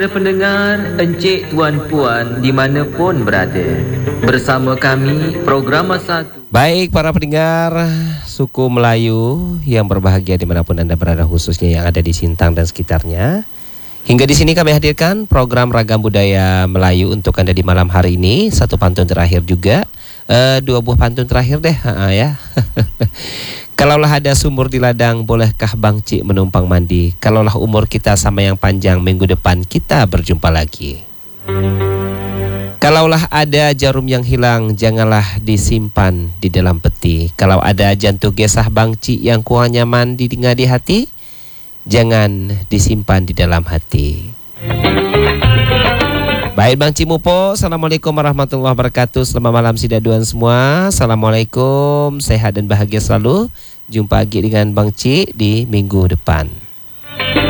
Pendengar, encik, tuan, puan, dimanapun berada, bersama kami, program Masa Tu. Baik para pendengar suku Melayu yang berbahagia dimanapun Anda berada, khususnya yang ada di Sintang dan sekitarnya. Hingga di sini kami hadirkan program Ragam Budaya Melayu untuk Anda di malam hari ini. Satu pantun terakhir juga, dua buah pantun terakhir deh ya. Kalaulah ada sumur di ladang, bolehkah Bang Cik menumpang mandi? Kalaulah umur kita sama yang panjang, minggu depan kita berjumpa lagi. Kalaulah ada jarum yang hilang, janganlah disimpan di dalam peti. Kalau ada jantung gesah Bang Cik yang kurang nyaman didengar di hati, jangan disimpan di dalam hati. Baik Bang Cik Mupo, Assalamualaikum warahmatullahi wabarakatuh. Selamat malam sidaduan semua. Assalamualaikum, sehat dan bahagia selalu. Jumpa lagi dengan Bang Cik di minggu depan.